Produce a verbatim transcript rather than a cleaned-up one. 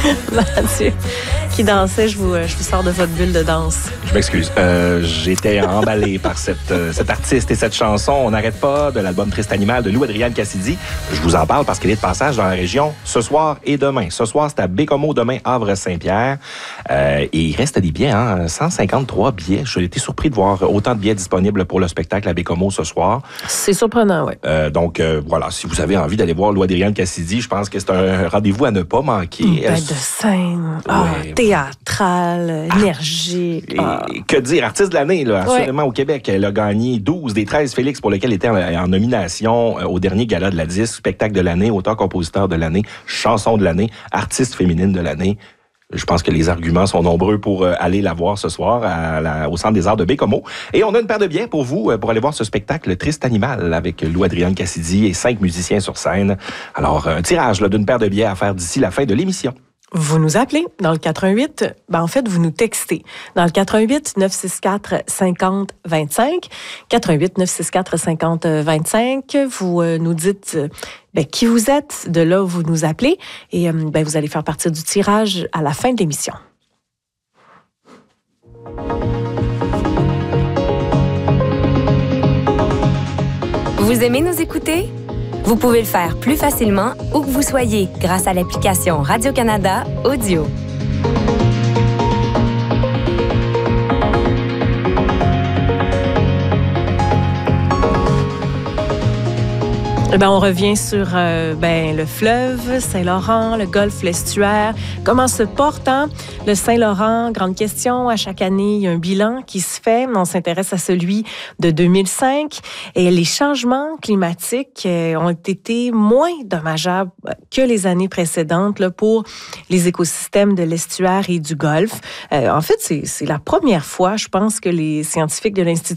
Mathieu, qui dansait, je vous, je vous sors de votre bulle de danse. Je m'excuse. Euh, j'étais emballé par cette, euh, cet artiste et cette chanson. On n'arrête pas de l'album Triste Animal de Lou-Adrienne Cassidy. Je vous en parle parce qu'elle est de passage dans la région ce soir et demain. Ce soir, c'est à Bécomo, demain, Havre-Saint-Pierre. Euh, et il reste des billets, hein, cent cinquante-trois billets. J'ai été surpris de voir autant de billets disponibles pour le spectacle à Bécomo ce soir. C'est surprenant, oui. Euh, donc, euh, voilà, si vous avez envie d'aller voir Lou-Adrienne Cassidy, je pense que c'est un rendez-vous à ne pas manquer. Une bête de scène, oh, ouais. Théâtrale, ah, énergique. Ah. Que dire, artiste de l'année, là, assurément ouais. au Québec. Elle a gagné douze des treize Félix pour lesquels elle était en, en nomination au dernier gala de la disque, spectacle de l'année, auteur-compositeur de l'année, chanson de l'année, artiste féminine de l'année. Je pense que les arguments sont nombreux pour euh, aller la voir ce soir à la, au Centre des Arts de Bécomo. Et on a une paire de billets pour vous, euh, pour aller voir ce spectacle Triste Animal avec Lou-Adrienne Cassidy et cinq musiciens sur scène. Alors, un tirage là, d'une paire de billets à faire d'ici la fin de l'émission. Vous nous appelez dans le quatre un huit, ben en fait, vous nous textez dans le quatre un huit neuf six quatre cinq zéro deux cinq, quatre un huit neuf six quatre cinq zéro deux cinq. Vous euh, nous dites euh, ben, qui vous êtes, de là où vous nous appelez, et euh, ben, vous allez faire partie du tirage à la fin de l'émission. Vous aimez nous écouter? Vous pouvez le faire plus facilement où que vous soyez grâce à l'application Radio-Canada Audio. Eh ben, on revient sur euh, ben, le fleuve Saint-Laurent, le golfe, l'estuaire. Comment se porte hein? le Saint-Laurent? Grande question. À chaque année, il y a un bilan qui se fait. On s'intéresse à celui de deux mille cinq. Et les changements climatiques euh, ont été moins dommageables que les années précédentes là, pour les écosystèmes de l'estuaire et du golfe. Euh, en fait, c'est, c'est la première fois, je pense, que les scientifiques de l'Institut